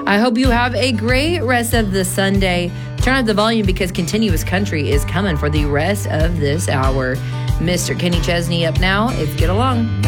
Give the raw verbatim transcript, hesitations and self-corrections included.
I hope you have a great rest of the Sunday. Turn up the volume because Continuous Country is coming for the rest of this hour. Mister Kenny Chesney up now. It's Get Along.